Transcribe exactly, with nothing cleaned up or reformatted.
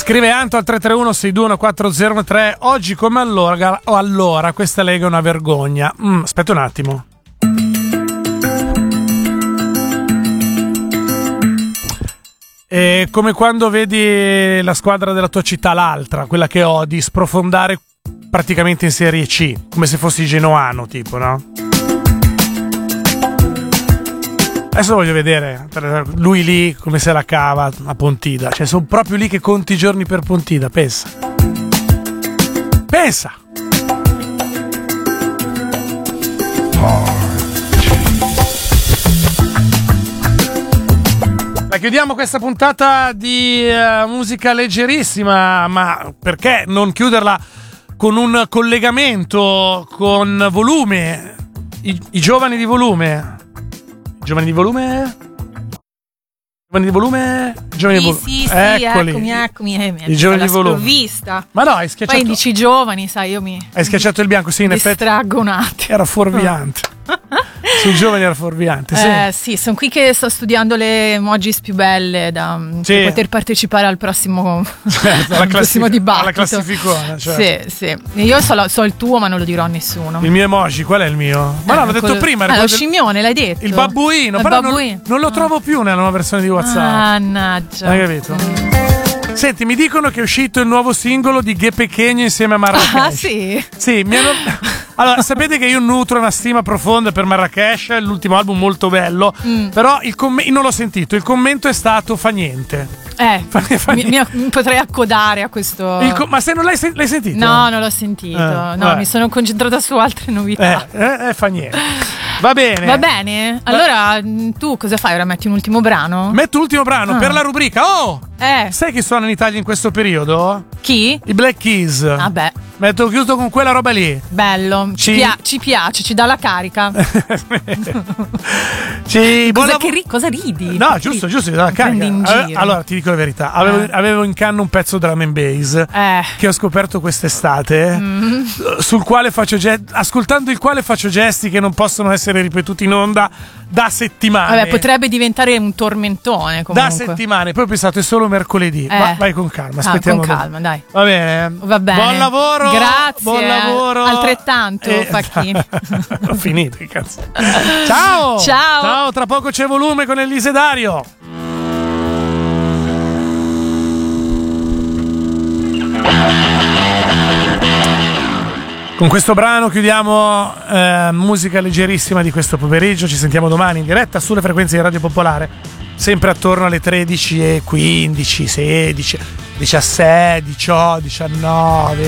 Scrive Anto al tre tre uno sei due uno quattro zero uno tre. Oggi come allora, o allora questa Lega è una vergogna. Mm, aspetta un attimo. È come quando vedi la squadra della tua città, l'altra, quella che odi, sprofondare praticamente in Serie C, come se fossi genoano, tipo, no? Adesso voglio vedere lui lì come se la cava a Pontida. Cioè, sono proprio lì che conti i giorni per Pontida. Pensa. Pensa. La chiudiamo questa puntata di uh, musica leggerissima, ma perché non chiuderla con un collegamento con Volume? I, i giovani di Volume. Giovani di volume? Giovani di volume? Giovani sì, di volume. Sì, sì, Eccoli. eccomi, eccomi. Eh, I giovani di volume. Sprovvista. Ma no, hai schiacciato. Poi dici giovani, sai, io mi. Hai schiacciato il bianco, sì, in effetti. Distraggo un attimo. Era fuorviante. Sui giovani era fuorviante, sì. Eh, sì, sono qui che sto studiando le emojis più belle da sì. per poter partecipare al prossimo, certo, al prossimo dibattito. Alla classificona, certo. Sì, sì. Io so, so il tuo, ma non lo dirò a nessuno. Il mio emoji, qual è il mio? Ma eh, no, l'ho detto quello... prima. Ah, lo scimmione, l'hai detto? Il babbuino, il però babbuino. Non, non lo trovo più nella nuova versione di WhatsApp. Mannaggia. Hai capito? Mm. Senti, mi dicono che è uscito il nuovo singolo di Ghe Pequeno insieme a Marrakesh. Ah, sì? Sì, mi hanno... Allora, sapete che io nutro una stima profonda per Marrakesh, l'ultimo album molto bello, mm. però il comm- non l'ho sentito, il commento è stato fa niente. Eh, fa, fa mi, niente. mi potrei accodare a questo... Il co- ma se non l'hai, sen- l'hai sentito? No, non l'ho sentito, eh, no, vabbè. mi sono concentrata su altre novità. Eh, eh, eh, fa niente. Va bene. Va bene, allora tu cosa fai? Ora metti un ultimo brano? Metto l'ultimo brano ah. per la rubrica. Oh! Eh. Sai chi suona in Italia in questo periodo? Chi? I Black Keys. Vabbè. Metto chiuso con quella roba lì. Bello, ci, ci... Pia- ci piace, ci dà la carica. ci... cosa, che ri- cosa ridi? No, giusto, giusto, ci dà la carica. In giro. Allora, ti dico la verità. Avevo, eh. avevo in canna un pezzo drum and bass eh. che ho scoperto quest'estate, mm. sul quale faccio ge- ascoltando il quale faccio gesti che non possono essere ripetuti in onda da settimane. Vabbè, potrebbe diventare un tormentone comunque. Da settimane. Poi ho pensato è solo mercoledì. Eh. Va, vai con calma, aspettiamo. Ah, con calma, dai. Va bene. Va bene. Buon lavoro. Grazie. Buon lavoro. Altrettanto, e... Facchi. Ho finito, cazzo. Ciao. Ciao. Ciao, tra poco c'è Volume con Elise Dario. Con questo brano chiudiamo eh, musica leggerissima di questo pomeriggio. Ci sentiamo domani in diretta sulle frequenze di Radio Popolare, sempre attorno alle tredici e quindici, sedici, diciassette, diciotto, diciannove.